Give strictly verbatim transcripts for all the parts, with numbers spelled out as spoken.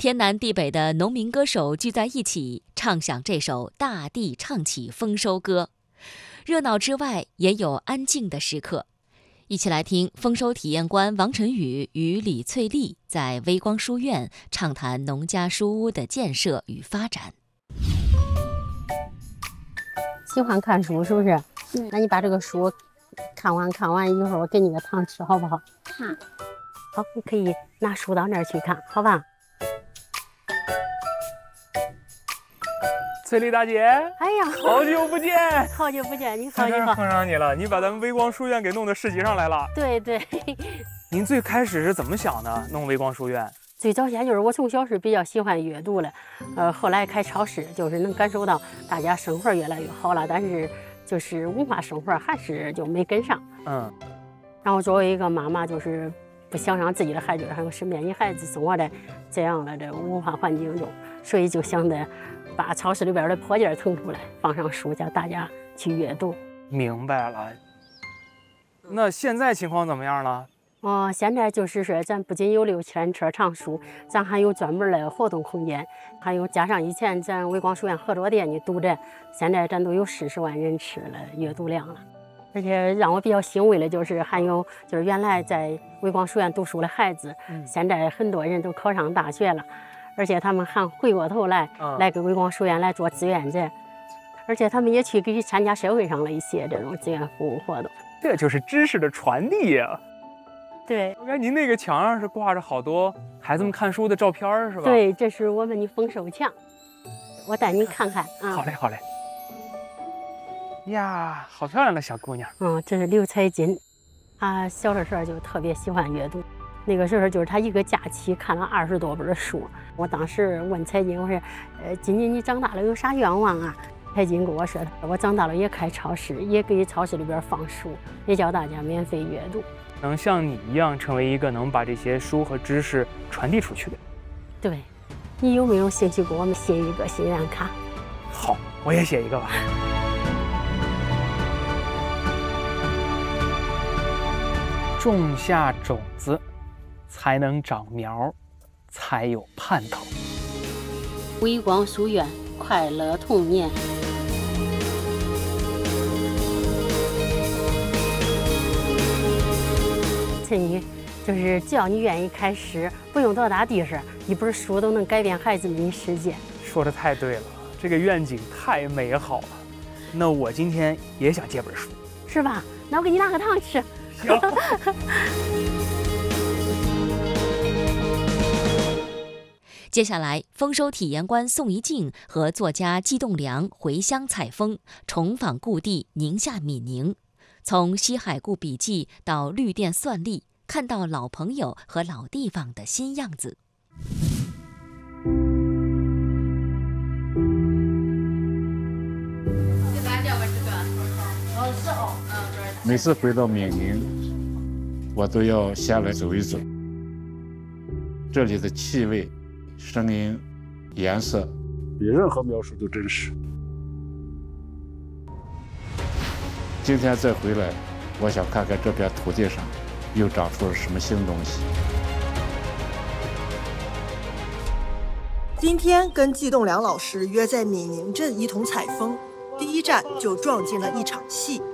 天南地北的农民歌手聚在一起，唱响这首《大地唱起丰收歌》。热闹之外，也有安静的时刻。一起来听丰收体验官王晨宇与李翠丽在微光书院畅谈农家书屋的建设与发展。 喜欢看书是不是？嗯，那你把这个书看完，看完一会儿我给你个糖吃，好不好？ 嗯， 好，你可以拿书到那儿去看，好吧？ 翠丽大姐， 哎呀， 好久不见！ 好久不见，你好， 你好，碰上你了，你把咱们微光书院给弄到市集上来了。 对对。 您最开始是怎么想的，弄微光书院？ 最早先就是我从小是比较喜欢阅读了，呃，后来开超市，就是能感受到大家生活越来越好了，但是就是文化生活还是就没跟上。 嗯。 然后作为一个妈妈，就是不想让自己的孩子还有身边的孩子生活在这样的这个文化环境中，所以就想着把超市里边的破件腾出来，放上书，叫大家去阅读。 明白了。那现在情况怎么样了？ 哦，现在就是说，咱不仅有六千车藏书，咱还有专门的活动空间，还有加上以前咱微光书院合作店的读者，现在咱都有四十万人次的阅读量了。而且让我比较欣慰的就是，还有就是原来在微光书院读书的孩子，嗯、现在很多人都考上大学了，而且他们还回过头来、嗯、来给微光书院来做志愿者，而且他们也去给参加社会上的一些这种志愿服务活动。 这就是知识的传递呀、啊。 对， 我看您那个墙上是挂着好多孩子们看书的照片，是吧？ 对，这是我们的丰收墙，我带您看看啊。 好嘞，好嘞。呀，好漂亮的小姑娘。 嗯，这是刘彩金，她小的时候就特别喜欢阅读。那个时候就是她一个假期看了二十多本书。我当时问彩金，我说：“呃，金金你长大了有啥愿望啊？”彩金跟我说：“我长大了也开超市，也给超市里边放书，也教大家免费阅读。” 能像你一样成为一个能把这些书和知识传递出去的。 对，你有没有兴趣给我们写一个心愿卡？ 好，我也写一个吧。种下种子，才能长苗，才有盼头。 微光书院，快乐童年。你就是只要你愿意开始，不用多大地势，一本书都能改变孩子们的世界。 说的太对了，这个愿景太美好了。那我今天也想借本书， 是吧？那我给你拿个糖吃。 行。 接下来，丰收体验官宋一静和作家季栋梁回乡采风，重访故地宁夏闽宁。从西海固笔记到绿电算力，看到老朋友和老地方的新样子。 每次回到闽宁，我都要下来走一走。这里的气味、声音、颜色， 比任何描述都真实。 今天再回来，我想看看这片土地上又长出了什么新东西。 今天跟季栋梁老师约在闽宁镇一同采风，第一站就撞进了一场戏。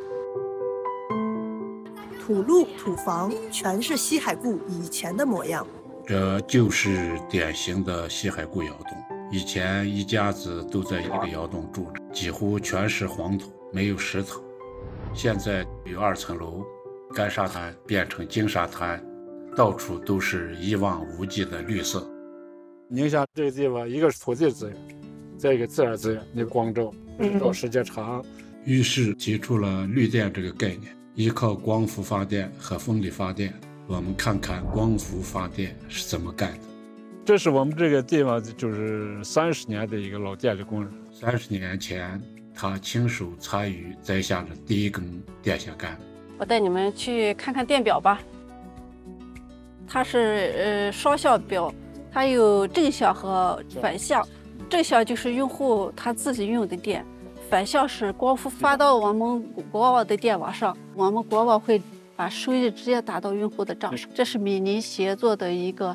土路土房全是西海固以前的模样， 这就是典型的西海固窑洞。以前一家子都在一个窑洞住着，几乎全是黄土，没有石头。现在有二层楼，干沙滩变成金沙滩，到处都是一望无际的绿色。 宁夏这个地方，一个是土地资源，再一个自然资源，那个光照日照时间长， 于是提出了绿电这个概念，依靠光伏发电和风力发电。我们看看光伏发电是怎么干的。 这是我们这个地方就是三十年的一个老电力工人。 三十年前，他亲手参与栽下了第一根电线杆。 我带你们去看看电表吧。它是呃双效表，它有正效和反效。正效就是用户他自己用的电，反效是光伏发到我们国网的电网上，我们国网会把收益直接打到用户的账上。这是闽宁协作的一个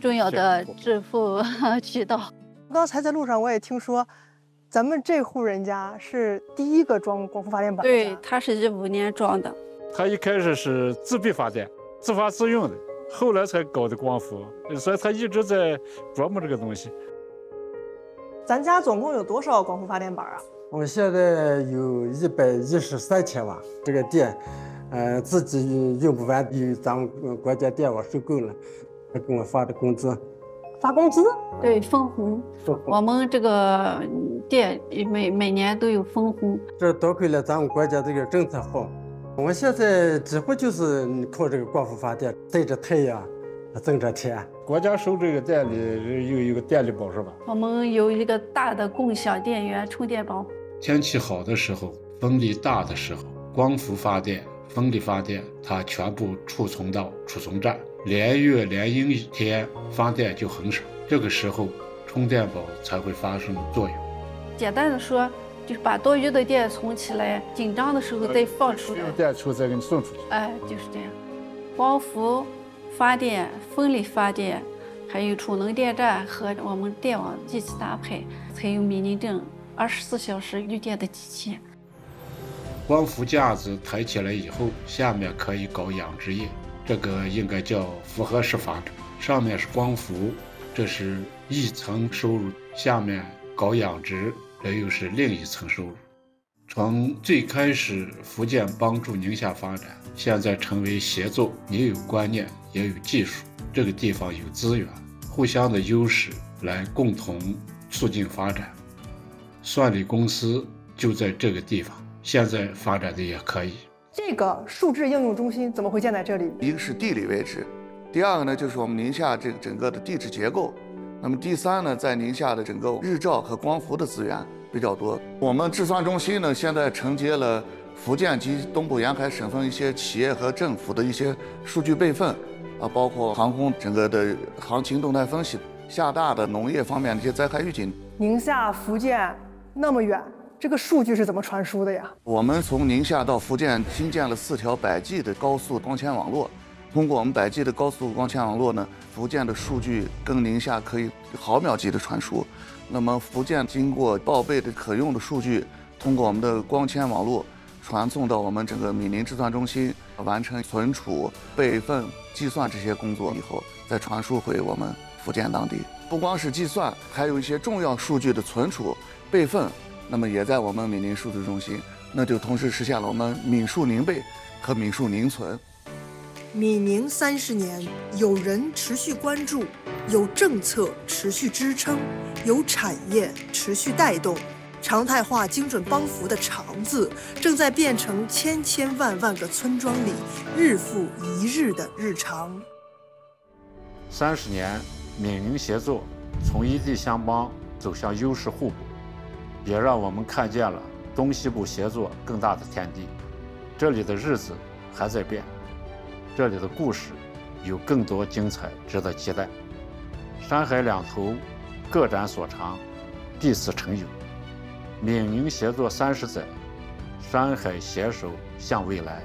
重要的致富渠道。 刚才在路上我也听说，咱们这户人家是第一个装光伏发电板的。 对，他是一五年装的。 他一开始是自闭发电，自发自用的，后来才搞的光伏，所以他一直在琢磨这个东西。 咱家总共有多少光伏发电板啊？ 我们现在有一百一十三千瓦，这个电，呃，自己用不完，有咱们国家电网收购了，他给我发的工资。 发工资？ 对，分红。我们这个店每每年都有分红。 这多亏了咱们国家这个政策好，我们现在几乎就是靠这个光伏发电，晒着太阳，挣着钱。 国家收这个电力有一个电力宝是吧？ 我们有一个大的共享电源充电宝。 天气好的时候，风力大的时候，光伏发电、风力发电，它全部储存到储存站。连月连阴天发电就很少，这个时候充电宝才会发生作用。 简单的说，就是把多余的电存起来，紧张的时候再放出来。 有电出再给你送出去。 哎，就是这样。光伏发电、风力发电，还有储能电站和我们电网机器搭配，才有米宁镇二十四小时绿电的机器。 光伏架子抬起来以后，下面可以搞养殖业。这个应该叫复合式发展，上面是光伏，这是一层收入，下面搞养殖，这又是另一层收入。从最开始福建帮助宁夏发展，现在成为协作，也有观念，也有技术，这个地方有资源，互相的优势来共同促进发展。算力公司就在这个地方，现在发展的也可以。 这个数智应用中心怎么会建在这里？ 一个是地理位置，第二个呢就是我们宁夏这个整个的地质结构，那么第三呢，在宁夏的整个日照和光伏的资源比较多。我们智算中心呢，现在承接了福建及东部沿海省份一些企业和政府的一些数据备份，啊，包括航空整个的行情动态分析、厦大的农业方面的一些灾害预警。 宁夏、福建那么远。这个数据是怎么传输的呀？ 我们从宁夏到福建新建了四条百 G 的高速光纤网络，通过我们百 G 的高速光纤网络呢，福建的数据跟宁夏可以毫秒级的传输。那么福建经过报备的可用的数据，通过我们的光纤网络传送到我们整个米宁智算中心，完成存储、备份、计算这些工作以后，再传输回我们福建当地。不光是计算，还有一些重要数据的存储、备份。那么也在我们米宁数字中心，那就同时实现了我们米数宁备和米数宁存。 米宁三十年，有人持续关注，有政策持续支撑，有产业持续带动，常态化精准帮扶的长字，正在变成千千万万个村庄里日复一日的日常。 三十年，米宁协作从一地相帮走向优势互补。也让我们看见了东西部协作更大的天地。这里的日子还在变，这里的故事有更多精彩值得期待。山海两头各展所长，第四成友。闽宁协作三十载，山海携手向未来。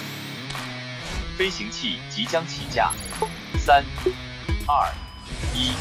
飞行器即将起降，三。二一。